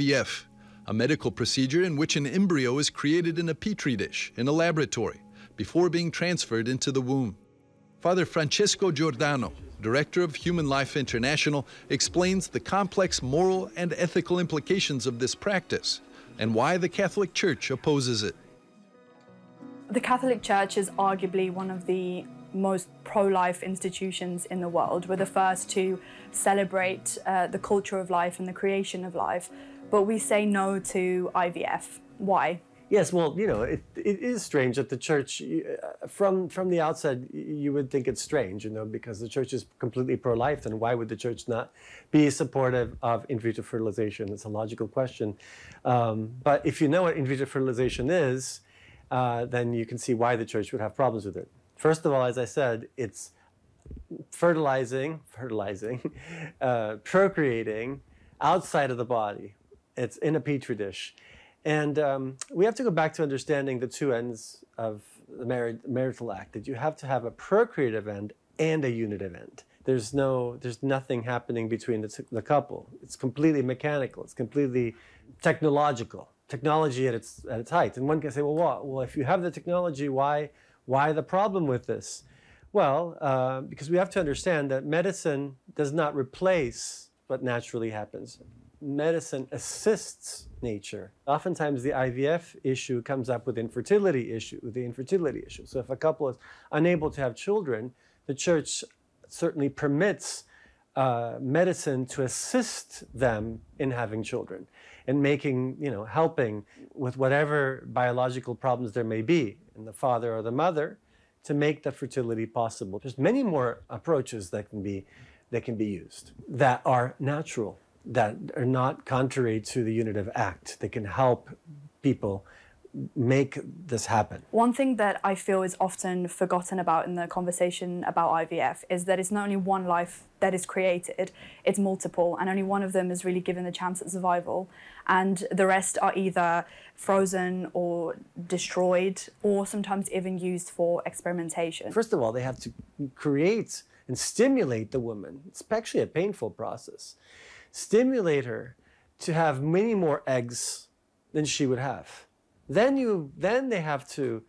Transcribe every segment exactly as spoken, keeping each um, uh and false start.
V F, a medical procedure in which an embryo is created in a petri dish in a laboratory before being transferred into the womb. Father Francesco Giordano, director of Human Life International, explains the complex moral and ethical implications of this practice and why the Catholic Church opposes it. The Catholic Church is arguably one of the most pro-life institutions in the world. We're the first to celebrate uh, the culture of life and the creation of life, but we say no to I V F. Why? Yes, well, you know, it, it is strange that the church, uh, from from the outset, you would think it's strange, you know, because the church is completely pro-life, and why would the church not be supportive of in vitro fertilization? It's a logical question. Um, but if you know what in vitro fertilization is, uh, then you can see why the church would have problems with it. First of all, as I said, it's fertilizing, fertilizing, uh, procreating outside of the body. It's in a petri dish. And um, we have to go back to understanding the two ends of the mar marital act, that you have to have a procreative end and a unitive end. There's no, there's nothing happening between the, the couple. It's completely mechanical. It's completely technological. Technology at its, at its height. And one can say, well, what? Well, if you have the technology, why, why the problem with this? Well, uh, because we have to understand that medicine does not replace what naturally happens. Medicine assists nature. Oftentimes the I V F issue comes up with infertility issue, with the infertility issue. So if a couple is unable to have children, the church certainly permits uh, medicine to assist them in having children and making, you know, helping with whatever biological problems there may be in the father or the mother to make the fertility possible. There's many more approaches that can be, that can be used that are natural, that are not contrary to the unitive act, that can help people make this happen. One thing that I feel is often forgotten about in the conversation about I V F is that it's not only one life that is created, it's multiple, and only one of them is really given the chance at survival, and the rest are either frozen or destroyed, or sometimes even used for experimentation. First of all, they have to create and stimulate the woman. It's actually a painful process. Stimulate her to have many more eggs than she would have. Then you, then they have to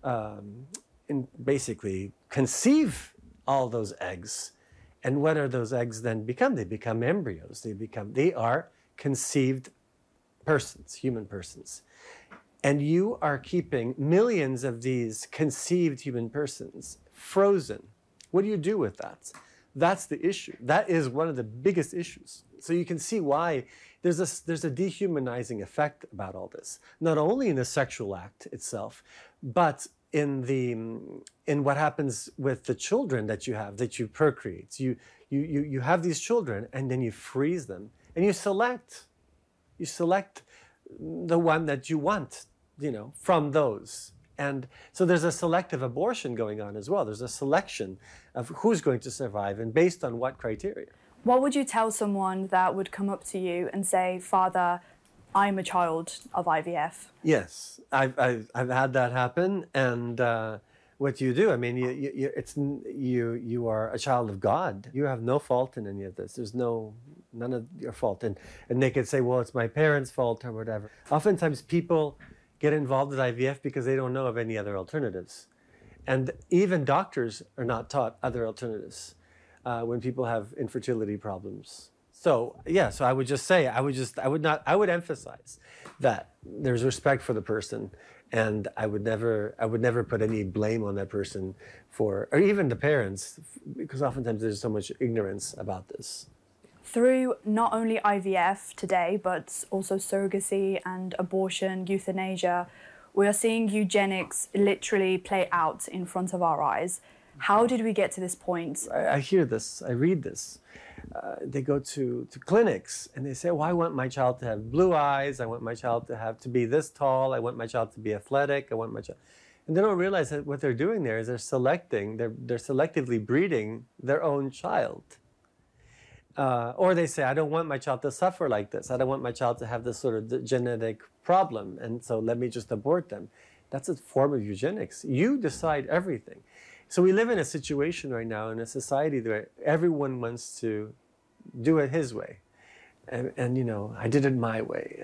um, in basically conceive all those eggs. And what are those eggs then become? They become embryos. They become, they are conceived persons, human persons. And you are keeping millions of these conceived human persons frozen. What do you do with that? That's the issue. That is one of the biggest issues. So you can see why there's a, there's a dehumanizing effect about all this, not only in the sexual act itself, but in, the, in what happens with the children that you have, that you procreate. You, you, you, you have these children, and then you freeze them, and you select. You select the one that you want, you know, from those. And so there's a selective abortion going on as well. There's a selection of who's going to survive and based on what criteria. What would you tell someone that would come up to you and say, Father, I'm a child of I V F? Yes, I've, I've, I've had that happen. And uh, what you do, I mean, you, you, it's, you, you are a child of God. You have no fault in any of this. There's no, none of your fault. And, and they could say, well, it's my parents' fault or whatever. Oftentimes people get involved with I V F because they don't know of any other alternatives. And even doctors are not taught other alternatives uh, when people have infertility problems. So, yeah, so I would just say, I would just, I would not, I would emphasize that there's respect for the person, and I would never, I would never put any blame on that person for, or even the parents, because oftentimes there's so much ignorance about this. Through not only I V F today, but also surrogacy and abortion, euthanasia, we are seeing eugenics literally play out in front of our eyes. How did we get to this point? I, I hear this, I read this. Uh, they go to, to clinics and they say, well, I want my child to have blue eyes, I want my child to have to be this tall, I want my child to be athletic, I want my child... And they don't realize that what they're doing there is they're selecting, they're, they're selectively breeding their own child. Uh, or they say, I don't want my child to suffer like this. I don't want my child to have this sort of genetic problem, and so let me just abort them. That's a form of eugenics. You decide everything. So we live in a situation right now in a society where everyone wants to do it his way. And, and you know, I did it my way.